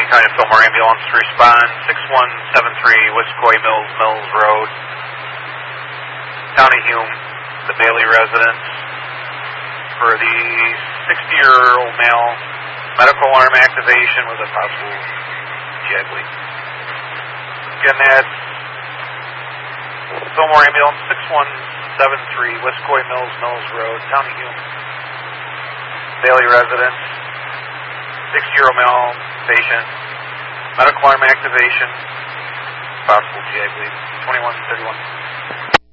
County Fillmore Ambulance, respond 6173 Wiscoy Mills Road. County Hume, the Bailey residence, for the 60-year-old male, medical alarm activation with a possible GI bleed. Again, that's Fillmore Ambulance, 6173 Wiscoy Mills Road, County Hume, Bailey residence, 60-year-old male patient, medical alarm activation, possible GI bleed, 2131.